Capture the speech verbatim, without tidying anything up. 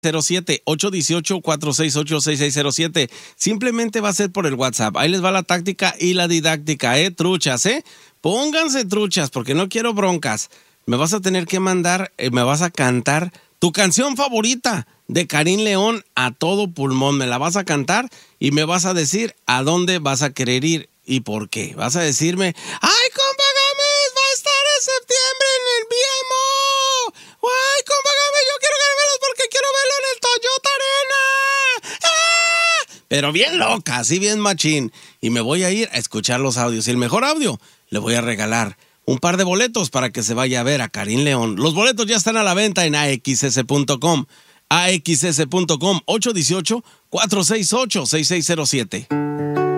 cero siete, ocho uno ocho, cuatro seis ocho, seis seis cero siete. Simplemente va a ser por el WhatsApp. Ahí les va la táctica y la didáctica, ¿eh? Truchas, ¿eh? Pónganse truchas porque no quiero broncas. Me vas a tener que mandar, eh, me vas a cantar tu canción favorita de Karim León a todo pulmón. Me la vas a cantar y me vas a decir a dónde vas a querer ir y por qué. Vas a decirme, ¡ay, compa Gámez, va a estar en septiembre en el B M O! ¡Ay, compa Gámez, yo quiero verlos porque quiero verlo en el Toyota Arena! ¡Ah! Pero bien loca, así bien machín. Y me voy a ir a escuchar los audios. Y el mejor audio, le voy a regalar un par de boletos para que se vaya a ver a Karim León. Los boletos ya están a la venta en A X S punto com. A X S punto com, ocho uno ocho, cuatro seis ocho, seis seis cero siete.